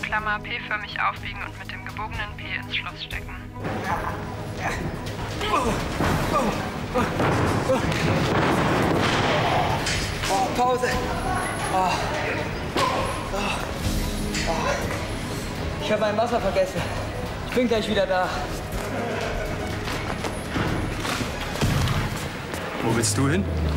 Klammer P-förmig aufbiegen und mit dem gebogenen P ins Schloss stecken. Oh, Pause. Oh. Ich habe mein Wasser vergessen. Ich bin gleich wieder da. Wo willst du hin?